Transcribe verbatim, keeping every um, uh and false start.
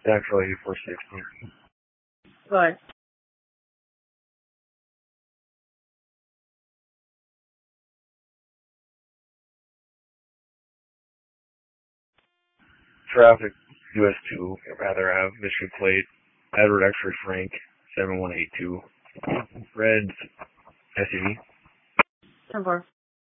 Actually, four sixty. Bye. Traffic, U S two, rather have Michigan plate, Edward X-ray Frank, seven one eight two. Red S U V. ten four.